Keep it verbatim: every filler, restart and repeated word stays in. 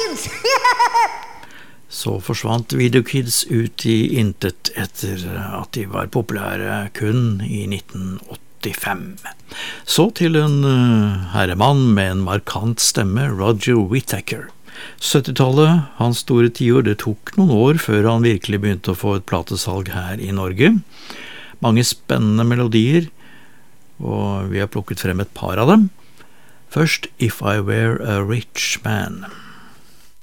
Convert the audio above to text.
Cartoons! Så forsvant Video Kids ut i intet etter at de var populære kun i nitten åttifem. Så til en herremann med en markant stemme, Roger Whittaker. syttitallet, hans store tiår, det tok noen år før han virkelig begynte å få et platesalg her i Norge. Mange spennende melodier, og vi har plukket frem et par av dem. Først If I Were a Rich Man.